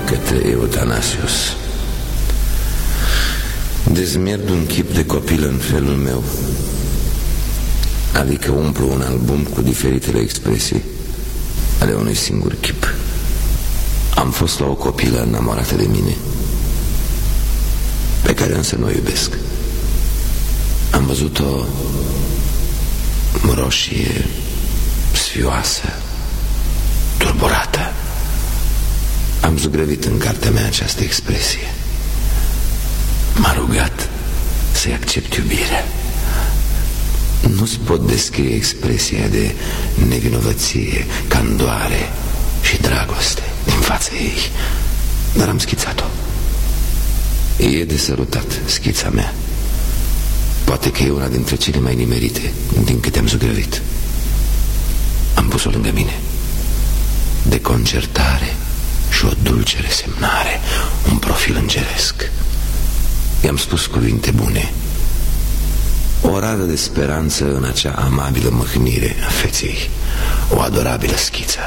către Eutanasius. Dezmierd un chip de copil în felul meu, adică umplu un album cu diferitele expresii ale unui singur chip. Am fost la o copilă înamorată de mine, pe care însă nu o iubesc. Am văzut-o roșie, sfioasă, turburată. Am zugrăvit în cartea mea această expresie. M-a rugat să-i accept iubirea. Nu-ți pot descrie expresia de nevinovăție, candoare și dragoste din fața ei, dar am schițat-o. E de sărutat schița mea. Poate că e una dintre cele mai nimerite din câte am zugrăvit. Am pus-o lângă mine. De concertare și o dulce resemnare, un profil îngeresc. I-am spus cuvinte bune, o radă de speranță în acea amabilă măhnire a feței, o adorabilă schiță.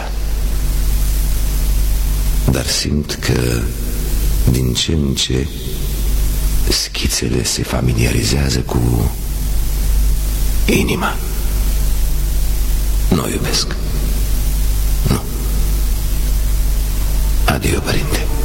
Dar simt că din ce în ce schițele se familiarizează cu inima. Nu o iubesc. Nu. Adio, părinte.